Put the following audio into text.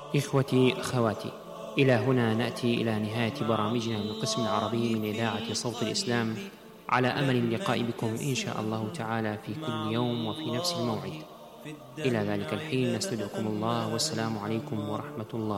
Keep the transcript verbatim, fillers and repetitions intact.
إخوتي أخواتي، إلى هنا نأتي إلى نهاية برامجنا من القسم العربي من إذاعة صوت الإسلام، على أمل اللقاء بكم إن شاء الله تعالى في كل يوم وفي نفس الموعد. إلى ذلك الحين نستودعكم الله، والسلام عليكم ورحمة الله.